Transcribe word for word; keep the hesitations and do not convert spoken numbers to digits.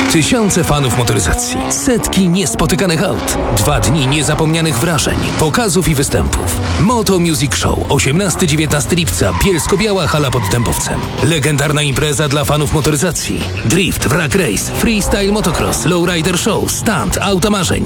Tysiące fanów motoryzacji, setki niespotykanych aut, dwa dni niezapomnianych wrażeń, pokazów i występów. Moto Music Show, osiemnastego do dziewiętnastego lipca, Bielsko-Biała hala pod Dębowcem. Legendarna impreza dla fanów motoryzacji. Drift, wrak race, freestyle motocross, lowrider show, stunt, auta marzeń.